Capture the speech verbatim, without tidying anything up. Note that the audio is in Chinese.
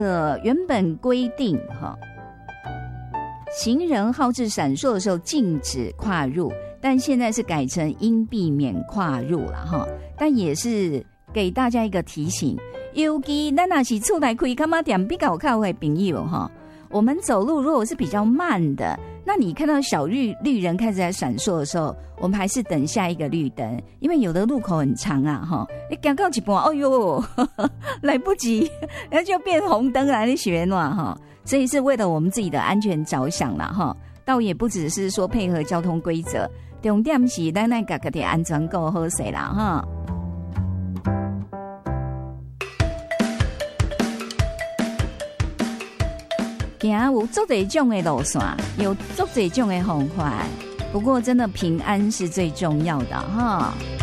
呃，原本规定哈，行人号志闪烁的时候禁止跨入，但现在是改成应避免跨入了哈。但也是给大家一个提醒，尤其咱若是厝内开柑仔店比较靠的朋友哈，我们走路如果是比较慢的，那你看到小绿绿人开始在闪烁的时候，我们还是等下一个绿灯，因为有的路口很长啊哈，你赶到一半，哎呦，呵呵来不及，那就变红灯了，你学暖哈，所以是为了我们自己的安全着想啦哈，倒也不只是说配合交通规则，重点是咱咱家己的安全够好势啦哈。行有足多种的路线，有足多种的方法，不过真的平安是最重要的哈。